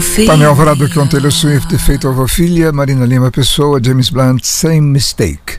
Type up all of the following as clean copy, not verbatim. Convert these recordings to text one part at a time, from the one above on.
Painel Alvorada com Taylor Swift, Fate of Ophelia, Marina Lima Pessoa, James Blunt, Same Mistake.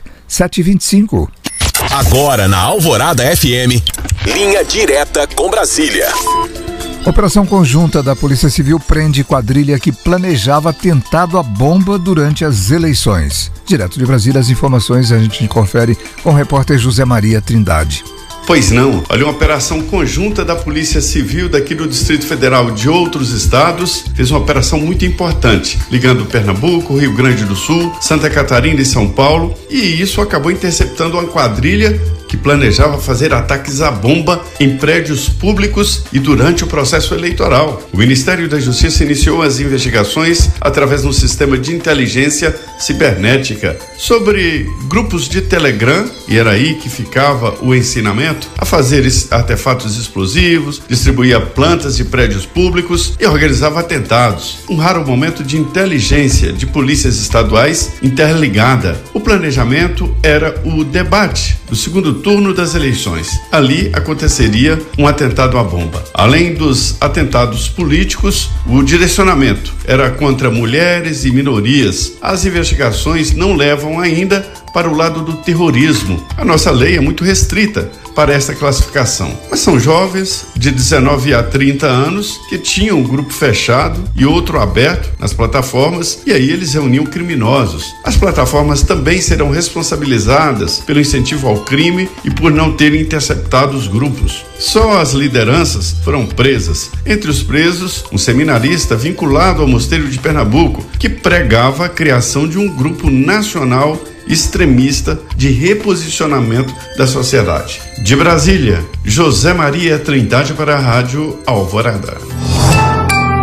7h25. Agora na Alvorada FM, linha direta com Brasília. Operação conjunta da Polícia Civil prende quadrilha que planejava atentado à bomba durante as eleições. Direto de Brasília, as informações a gente confere com o repórter José Maria Trindade. Pois não, olha, uma operação conjunta da Polícia Civil daqui do Distrito Federal e de outros estados fez uma operação muito importante, ligando Pernambuco, Rio Grande do Sul, Santa Catarina e São Paulo, e isso acabou interceptando uma quadrilha que planejava fazer ataques à bomba em prédios públicos e durante o processo eleitoral. O Ministério da Justiça iniciou as investigações através de um sistema de inteligência cibernética sobre grupos de Telegram, e era aí que ficava o ensinamento a fazer artefatos explosivos, distribuía plantas de prédios públicos e organizava atentados. Um raro momento de inteligência de polícias estaduais interligada. O planejamento era o debate do segundo turno das eleições. Ali aconteceria um atentado à bomba. Além dos atentados políticos, o direcionamento era contra mulheres e minorias. As investigações não levam ainda para o lado do terrorismo. A nossa lei é muito restrita para esta classificação. Mas são jovens de 19 a 30 anos que tinham um grupo fechado e outro aberto nas plataformas, e aí eles reuniam criminosos. As plataformas também serão responsabilizadas pelo incentivo ao crime e por não terem interceptado os grupos. Só as lideranças foram presas. Entre os presos, um seminarista vinculado ao Mosteiro de Pernambuco, que pregava a criação de um grupo nacional extremista de reposicionamento da sociedade. De Brasília, José Maria Trindade para a Rádio Alvorada.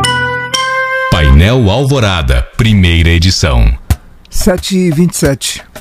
Painel Alvorada, primeira edição. 7h27.